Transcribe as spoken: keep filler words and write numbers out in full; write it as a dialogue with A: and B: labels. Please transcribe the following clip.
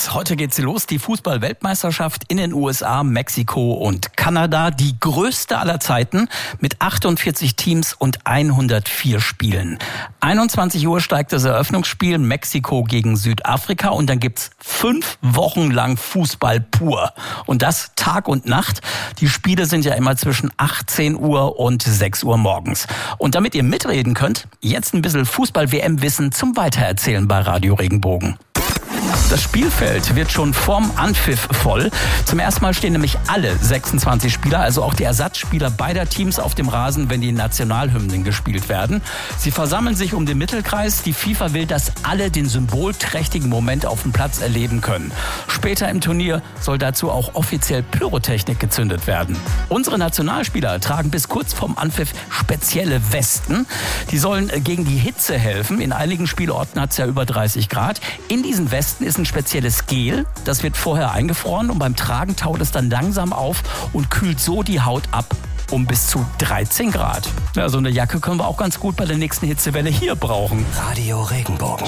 A: Servus. Heute geht sie los, die Fußball-Weltmeisterschaft in den U S A, Mexiko und Kanada. Die größte aller Zeiten mit achtundvierzig Teams und hundertvier Spielen. einundzwanzig Uhr steigt das Eröffnungsspiel Mexiko gegen Südafrika und dann gibt's fünf Wochen lang Fußball pur. Und das Tag und Nacht. Die Spiele sind ja immer zwischen achtzehn Uhr und sechs Uhr morgens. Und damit ihr mitreden könnt, jetzt ein bisschen Fußball-W M-Wissen zum Weitererzählen bei Radio Regenbogen. Das Spielfeld wird schon vorm Anpfiff voll. Zum ersten Mal stehen nämlich alle sechsundzwanzig Spieler, also auch die Ersatzspieler beider Teams auf dem Rasen, wenn die Nationalhymnen gespielt werden. Sie versammeln sich um den Mittelkreis. Die FIFA will, dass alle den symbolträchtigen Moment auf dem Platz erleben können. Später im Turnier soll dazu auch offiziell Pyrotechnik gezündet werden. Unsere Nationalspieler tragen bis kurz vorm Anpfiff spezielle Westen. Die sollen gegen die Hitze helfen. In einigen Spielorten hat es ja über dreißig Grad. In diesen Westen ist ein spezielles Gel, das wird vorher eingefroren und beim Tragen taut es dann langsam auf und kühlt so die Haut ab um bis zu dreizehn Grad. Ja, so eine Jacke können wir auch ganz gut bei der nächsten Hitzewelle hier brauchen.
B: Radio Regenbogen.